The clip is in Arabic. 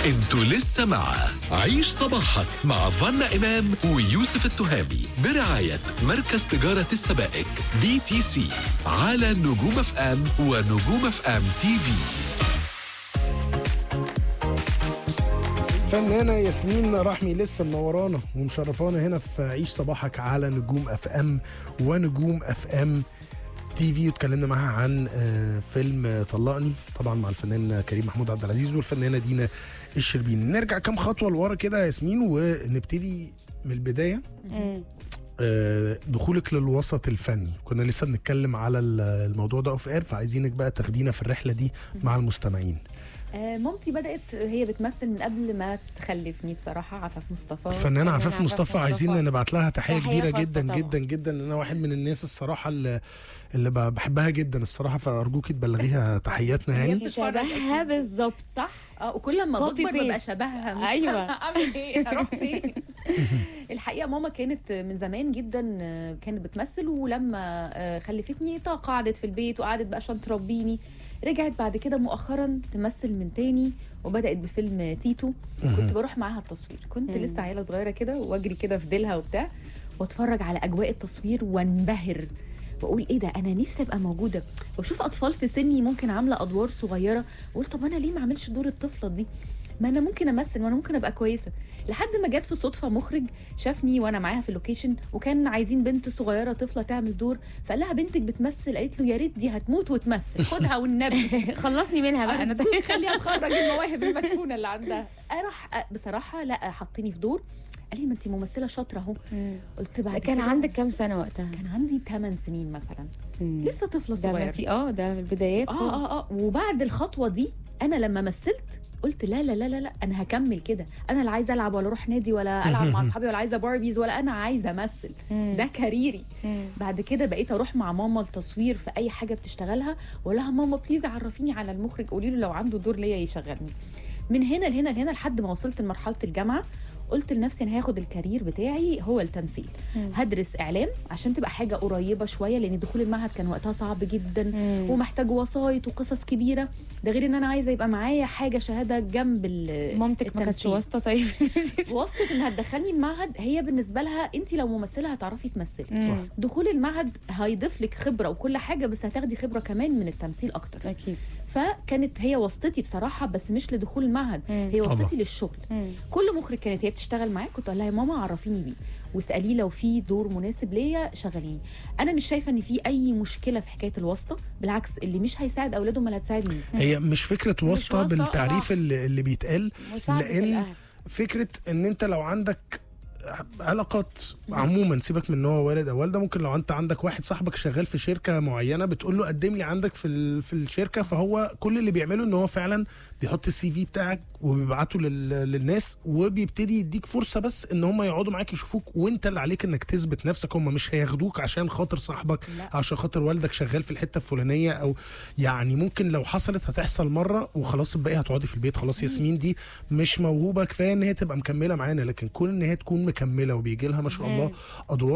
انتوا لسه مع عيش صباحك مع فانا إمام ويوسف التهامي برعاية مركز تجارة السبائك BTC على نجوم اف ام ونجوم اف ام تي في. فنانة ياسمين رحمي لسه منورانا ومشرفانا هنا في عيش صباحك على نجوم اف ام ونجوم اف ام تي في، واتكلمنا معاها عن فيلم طلقني طبعا مع الفنان كريم محمود عبد العزيز والفنانة دينا الشربيني. نرجع كام خطوة لورا كده يا ياسمين ونبتدي من البداية. دخولك للوسط الفني، كنا لسه بنتكلم على الموضوع ده اوف اير، فعايزينك بقى تاخدينا في الرحلة دي مع المستمعين. مامتي بدأت هي بتمثل من قبل ما تخلفني بصراحة. عفاف مصطفى، الفنانة عفاف مصطفى، عايزين نبعت لها تحية كبيرة جدا طبعا. جدا جدا. انا واحد من الناس الصراحة اللي بحبها جدا الصراحة، فأرجوكي تبلغيها تحياتنا يعني. هي شبهها بالظبط صح. وكل ما Copy بكبر ببقى paste. شبهها. مش أيوة. فاهمة اعمل ايه، هروح فين. الحقيقه ماما كانت من زمان جدا كانت بتمثل، ولما خلفتني قعدت في البيت وقعدت بقى عشان تربيني. رجعت بعد كده مؤخرا تمثل من تاني، وبدات بفيلم تيتو. كنت بروح معاها التصوير، كنت لسه عيله صغيره كده واجري كده في ديلها وبتاع، واتفرج على اجواء التصوير وانبهر واقول ايه ده، انا نفسي ابقى موجوده. واشوف اطفال في سني ممكن عامله ادوار صغيره، واقول طب انا ليه ما اعملش دور الطفله دي؟ ما انا ممكن امثل وانا ممكن ابقى كويسه. لحد ما جت في صدفه مخرج شافني وانا معاها في اللوكيشن، وكان عايزين بنت صغيره طفله تعمل دور، فقال لها بنتك بتمثل. قالت له يا ريت دي هتموت وتمثل، خدها والنبي. خلصني منها بقى. انا خليها تخرج المواهب المدفونه اللي عندها. اروح بصراحه لا، حطيني في دور. قال لي ما انت ممثله شاطره اهو. قلت بعد كان كده عندك كام سنه وقتها؟ كان عندي 8 سنين مثلا. لسه طفله ده صغيره. في ده في البدايات خالص. وبعد الخطوه دي انا لما مثلت قلت لا لا لا لا لا، انا هكمل كده. انا لا عايزه العب ولا اروح نادي ولا العب مع اصحابي ولا عايزه باربيز، ولا انا عايزه امثل. ده كاريري. بعد كده بقيت اروح مع ماما التصوير في اي حاجه بتشتغلها، واقول لها ماما بليز عرفيني على المخرج، قولي له لو عنده دور ليا يشغلني. من هنا لهنا لهنا لحد ما وصلت لمرحله الجامعه. قلت لنفسي انا هاخد الكارير بتاعي هو التمثيل. هدرس اعلام عشان تبقى حاجه قريبه شويه، لان دخول المعهد كان وقتها صعب جدا ومحتاج وسايط وقصص كبيره. ده غير ان انا عايزه يبقى معايا حاجه شهاده جنب مامتك ما كانتش واسطه؟ طيب واسطه انها تدخلني المعهد. هي بالنسبه لها انت لو ممثله هتعرفي تمثلي. دخول المعهد هيضيف لك خبره وكل حاجه، بس هتاخدي خبره كمان من التمثيل اكتر. اكيد. فكانت هي واسطتي بصراحه، بس مش لدخول المعهد. هي واسطتي للشغل. كل مخرج كانت هي بتشتغل معاه كنت اقول لها يا ماما عرفيني بيه، واساليه لو في دور مناسب ليا شغليني. انا مش شايفه ان في اي مشكله في حكايه الواسطه، بالعكس اللي مش هيساعد اولاده ما هتساعد مين. هي مش فكرة واسطة بالتعريف اللي بيتقال، لأن فكرة ان انت لو عندك علاقات عموما، سيبك من ان هو والد او والده، ممكن لو انت عندك واحد صاحبك شغال في شركه معينه بتقول له قدم لي عندك في الشركه، فهو كل اللي بيعمله ان هو فعلا بيحط السي في بتاعك وبيبعته للناس، وبيبتدي يديك فرصه بس ان هم يقعدوا معاك يشوفوك، وانت اللي عليك انك تثبت نفسك. هم مش هياخدوك عشان خاطر صاحبك، عشان خاطر والدك شغال في الحته الفلانيه، او يعني ممكن لو حصلت هتحصل مره وخلاص الباقي هتقعدي في البيت. خلاص ياسمين دي مش موهوبه، كفايه ان هي تبقى مكمله معانا، لكن كون ان هي تكون مكمله وبيجي لها ما شاء الله ادوار